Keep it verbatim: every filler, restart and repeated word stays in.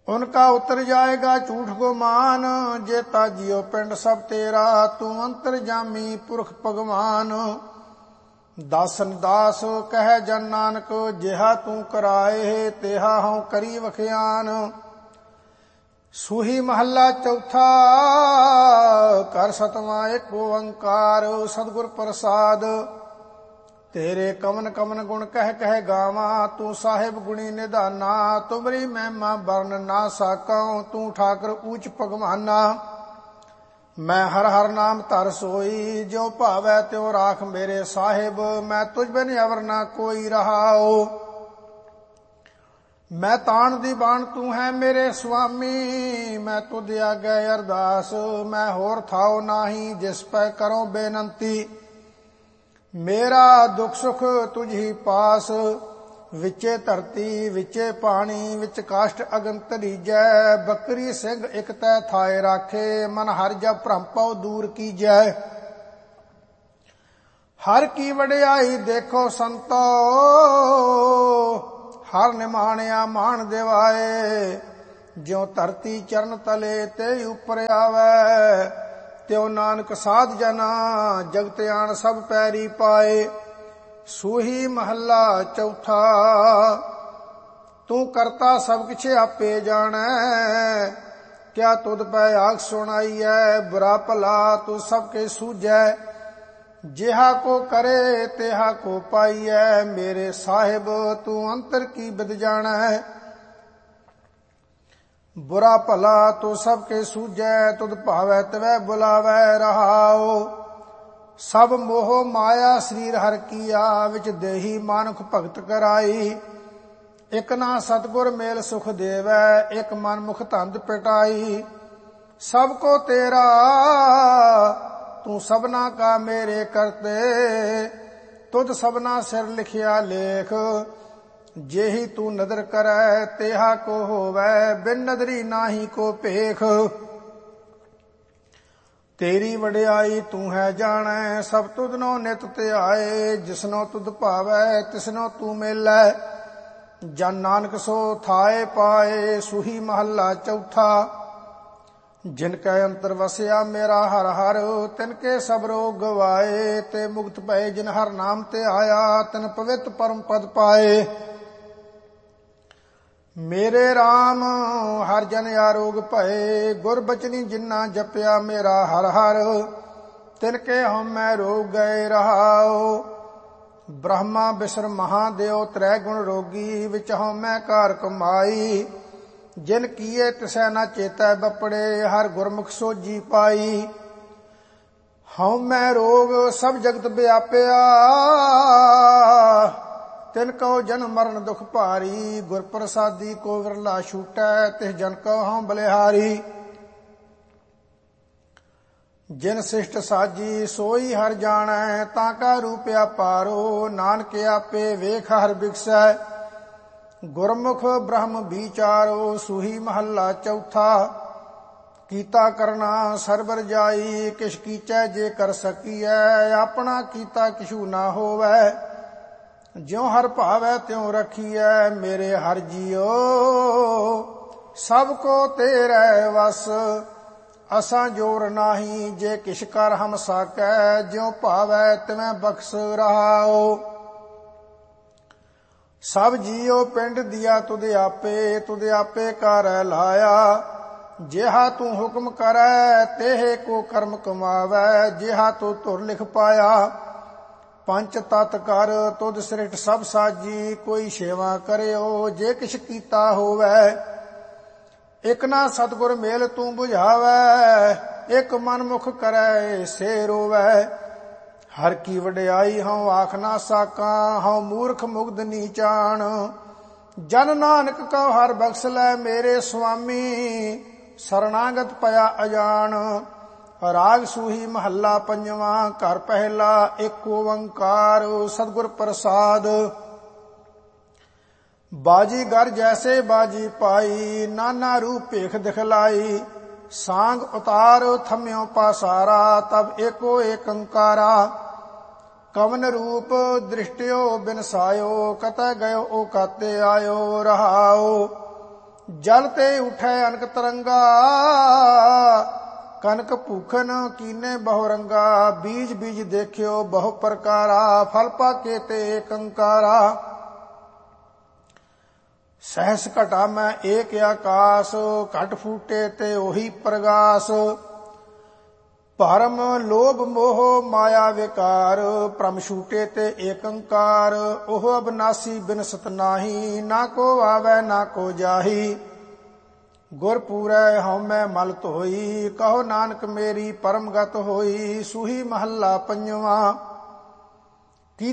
उनका उतर जाएगा झूठ गुमान। जेता जियो पिंड सब तेरा, तू अंतर जामी पुरख भगवान। दासन दास कह जन नानक, जिहा तू कराए तेहा हूं करी वखियान। सूही महला चौथा, कर सतवां एक ओंकार। सतगुर प्रसाद तेरे कवन कवन गुण कह कह गावा। तू साहिब गुणी निधाना, तुमरी महिमा वर्ण ना साकऊं। तू ठाकर ऊंच भगवाना, मैं हर हर नाम धर सोई। जो भावै त्यों राख मेरे साहिब, मैं तुझ बिन अवर ना कोई रहाओ। मैं ताण दी बाण तू है मेरे स्वामी, मैं तुध आगे अरदास। मैं होर थाओ नाही जिस पै करो बेनंती। मेरा दुख सुख तुझ ही पास, विचे धरती विचे पानी। विच काष्ट अगन धरीजै, बकरी सिंह इक तै थाए राखे। मन हर जब भ्रम पौ दूर कीजै। हर की वडियाई देखो संतो, हर निमाणिया मान दिवाए। ज्यों धरती चरण तले ते उपर आवे, त्यों नानक साध जना जगत आन सब पैरी पाए। सूही महला चौथा, तू करता सब किछ आपे जानै। क्या तुद पै आख सुनाईऐ, बुरा भला तू सबके सूझै। जिहा को करे तेहा को पाईऐ, मेरे साहिब तू अंतर की बिद जानै। बुरा भला तो सबके सूझै, तुद भावै तवै बुलावै रहाओ। सब मोह माया शरीर हर कीया, विच देही मानुख भगत कराई। एक ना सतगुर मेल सुख देवै, एक मन मुख धंध पिटाई। सबको तेरा तू सबना का मेरे करते, तुद सबना सिर लिखिया लेख। जेही तू नदर करै तेहा को होवै, बिन नदरी नाही को पेख। तेरी वडियाई तू है जानै, सब तुधनो नित ध्याए। जिसनो तुध भावै तिसनो तू मेलै, जन नानक सो थाए पाए। सूही महला चौथा, जिनकै अंतर वसिया मेरा हर हर। तिनके सब रोग गवाए, ते मुक्त भए जिन हर नाम ते आया। तिन पवित्र परम पद पाए। मेरे राम हर जन आरोग भए, गुर बचनी जिन्ना जपया मेरा हर हर। तिनके हमै रोग गए रहाओ। ब्रह्मा विष्णु महादेव त्रै गुण रोगी, विच हमै कार कमाई। जिन किए तिसै न चेतै बपड़े, हर गुरमुख सोजी पाई। हमै रोग सब जगत व्यापया, तिनको जन्म मरण दुख भारी। गुर प्रसादी को विरला छूटै, तिस जन को हूँ बलिहारी। जिन शिष्ट साजी सोई हर जानै, ताका रूप अपारो। नानक आपे वेख हर बिगसै, गुरमुख ब्रह्म विचारो। सूही महला चौथा, कीता करना सरबर जाई। किश कीचै जे कर सकीऐ, अपना कीता किशु ना होवै। ज्यों हर भावै त्यों रखिए, मेरे हर जियो सबको तेरे वस। असां जोर नाही जे किश कर हम साकै, ज्यों भावै तिवें बख्श रहाओ। सब जियो पिंड दिया तुद आपे, तुद आपे कर लाया। जिहा तू हुक्म करै तेहे को कर्म कमावै। जिहा तू धुर लिख पाया, पंच तत कर तुद सृष्ट सब साजी। कोई सेवा करियो जे किछ कीता होवै। एक ना सतगुर मेल तू बुझावै, एक मन मुख करै से रोवै। हर की वडियाई हूँ आख ना साका, हूँ मूर्ख मुग्ध नीचान। जन नानक को हर बख्श लै मेरे स्वामी, शरणागत पया अजान। राग सूही महला पंजवा, घर पहला एक ओंकार। सतगुर प्रसाद बाजीगर जैसे बाजी पाई, नाना रूप भेख दिखलाई। सांग उतार थम्यो पासारा, तब एको एक अंकारा। कवन रूप दृष्टियो बिन सायो, कतै गयो ओ काते आयो रहाओ। ਜਲ ਤੇ ਉਠੈ ਅਨਕ ਤਰੰਗਾ, ਕਨਕ ਭੂਖਨ ਕੀਨੇ ਬਹੁ ਰੰਗਾ। ਬੀਜ ਬੀਜ ਦੇਖਿਓ ਬਹੁ ਪ੍ਰਕਾਰਾ, ਫਲ ਪਾਕੇ ਤੇ ਏਕ ਓੰਕਾਰਾ। ਸਹਿਸ ਘਟਾ ਮੈਂ ਏਕ ਆਕਾਸ, ਘਟ ਫੂਟੇ ਤੇ ਉਹੀ ਪ੍ਰਗਾਸ। ਭਰਮ ਲੋਭ ਮੋਹ ਮਾਇਆ ਵਿਕਾਰ, ਭ੍ਰਮ ਛੂਟੇ ਤੇ ਏਕ ਓੰਕਾਰ। ਉਹ ਅਬਨਾਸੀ ਬਿਨਸਤ ਨਾਹੀ, ਨਾ ਕੋ ਆਵੈ ਨਾ ਕੋ ਜਾਹੀ। ਗੁਰ ਪੂਰੈ ਹਉਮੈ ਮਲ ਧੋਈ, ਕਹੋ ਨਾਨਕ ਮੇਰੀ ਪਰਮ ਗਤ ਹੋਈ। ਸੂਹੀ ਮਹੱਲਾ ਪੰਜਵਾ।